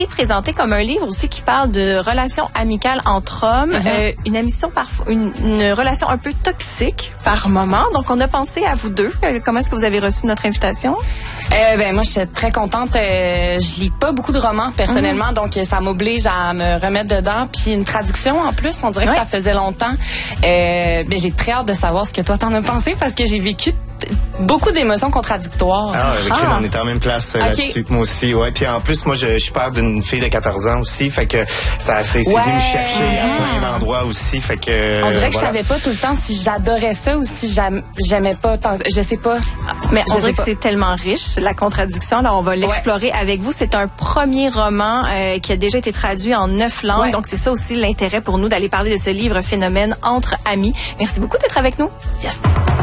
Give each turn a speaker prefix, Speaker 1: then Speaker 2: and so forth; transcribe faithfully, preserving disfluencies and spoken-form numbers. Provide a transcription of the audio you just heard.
Speaker 1: présenté comme un livre aussi qui parle de relations amicales entre hommes, mm-hmm. euh, une émission parfois, une, une relation un peu toxique par moment. Donc, on a pensé à vous deux. Euh, comment est-ce que vous avez reçu notre invitation?
Speaker 2: Euh, ben moi, je suis très contente. Euh, je lis pas beaucoup de romans personnellement, mm-hmm. donc ça m'oblige à me remettre dedans. Puis une traduction en plus, on dirait ouais. que ça faisait longtemps. Euh, ben j'ai très hâte de savoir ce que toi t'en as pensé parce que j'ai vécu beaucoup d'émotions contradictoires.
Speaker 3: Ah, avec ah. on est en même place okay. là-dessus. Moi aussi, ouais. Puis en plus, moi, je, je suis père d'une fille de quatorze ans aussi, fait que ça c'est ouais. venu me chercher mm-hmm. à plein d'endroits aussi, fait que.
Speaker 2: On dirait que
Speaker 3: voilà.
Speaker 2: je savais pas tout le temps si j'adorais ça ou si j'aimais pas tant. Je sais pas.
Speaker 1: Mais on dirait que c'est tellement riche la contradiction. Alors on va l'explorer ouais. avec vous. C'est un premier roman euh, qui a déjà été traduit en neuf langues, ouais. donc c'est ça aussi l'intérêt pour nous d'aller parler de ce livre Phénomène entre amis. Merci beaucoup d'être avec nous.
Speaker 2: Yes.